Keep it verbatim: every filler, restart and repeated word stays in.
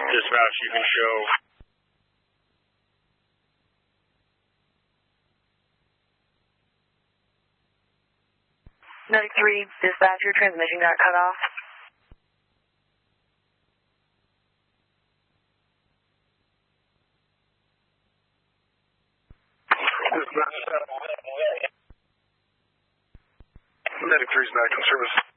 Dispatch, you can show. ninety-three, dispatch, your transmission got cut off. ninety-three is back in service.